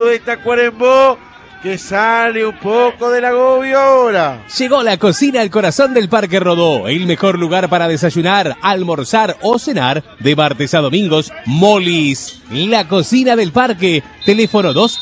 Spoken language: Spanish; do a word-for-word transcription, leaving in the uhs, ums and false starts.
de Tacuarembó, que sale un poco del agobio ahora. Llegó la cocina al corazón del Parque Rodó, el mejor lugar para desayunar, almorzar o cenar de martes a domingos. Molis, la cocina del parque, teléfono dos